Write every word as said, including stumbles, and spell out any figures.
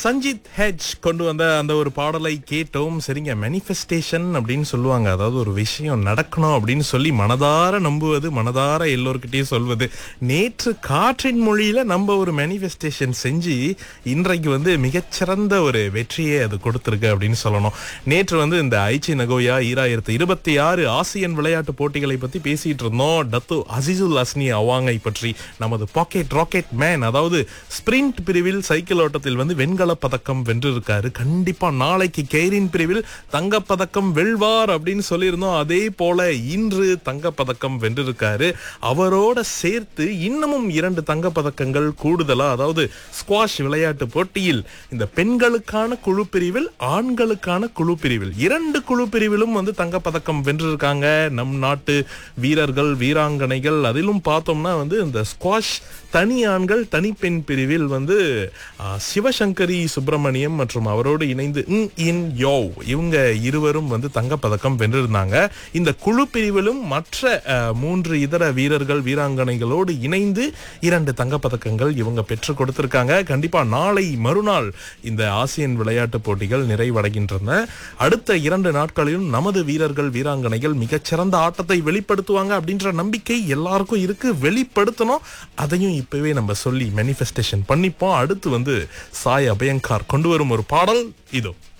Sanjith H கொண்டு வந்த அந்த ஒரு பாடலை கேட்டோம். சரிங்க, மேனிஃபெஸ்டேஷன் அப்படின்னு சொல்லுவாங்க. அதாவது ஒரு விஷயம் நடக்கணும் அப்படின்னு சொல்லி மனதார நம்புவது, மனதார எல்லோருக்கிட்டையும் சொல்வது. நேற்று காற்றின் மொழியில நம்ம ஒரு மேனிஃபெஸ்டேஷன் செஞ்சு இன்றைக்கு வந்து மிகச்சிறந்த ஒரு வெற்றியை அது கொடுத்திருக்கு அப்படின்னு சொல்லணும். நேற்று வந்து இந்த ஐச்சி நகோயா ஈராயிரத்து இருபத்தி ஆறு ஆசியன் விளையாட்டு போட்டிகளை பத்தி பேசிட்டு இருந்தோம். டத்து அசிசுல் அஸ்னி அவாங்கை பற்றி, நமது பாக்கெட் ராக்கெட் மேன், அதாவது ஸ்பிரிண்ட் பிரிவில் சைக்கிள் ஓட்டத்தில் வந்து வெண்கல பதக்கம் வென்றிருக்காரு. கண்டிப்பா நாளைக்கு கெய்ரின் பிரிவில் தங்கப்பதக்கம் வெல்வார் அப்படின்னு சொல்லியிருந்தோம். அதே போல இன்று தங்கப்பதக்கம் வென்றிருக்காரு. அவரோட சேர்த்து இன்னமும் இரண்டு தங்கப்பதக்கங்கள் கூடுதலா, அதாவது ஸ்குவாஷ் விளையாட்டு போட்டியில் இந்த பெண்களுக்கான குழு பிரிவில், ஆண்களுக்கான குழு பிரிவில், இரண்டு குழு பிரிவிலும் வந்து தங்கப்பதக்கம் வென்றிருக்காங்க நம் நாட்டு வீரர்கள், வீராங்கனைகள். அதிலும் பார்த்தோம்னா வந்து இந்த ஸ்குவாஷ் தனி ஆண்கள் தனி பெண் பிரிவில் வந்து சிவசங்கரி சுப்பிரமணியம் மற்றும் அவரோடு இணைந்து இன் யோ இவங்க இருவரும் வந்து தங்கப்பதக்கம் வென்றிருந்தாங்க. இந்த குழு பிரிவிலும் மற்ற மூன்று இதர வீரர்கள், வீராங்கனைகளோடு இணைந்து இரண்டு தங்கப்பதக்கங்கள் இவங்க பெற்று கொடுத்திருக்காங்க. கண்டிப்பா நாளை மறுநாள் இந்த ஆசியன் விளையாட்டு போட்டிகள் நிறைவடைகின்றன. அடுத்த இரண்டு நாட்களிலும் நமது வீரர்கள், வீராங்கனைகள் மிகச்சிறந்த ஆட்டத்தை வெளிப்படுத்துவாங்க அப்படின்ற நம்பிக்கை எல்லாருக்கும் இருக்கு. வெளிப்படுத்தணும், அதையும் இப்பவே நம்ம சொல்லி மேனிஃபெஸ்டேஷன் பண்ணிப்போம். அடுத்து வந்து சாய் அபயங்கர் கொண்டு வரும் ஒரு பாடல் இதோ.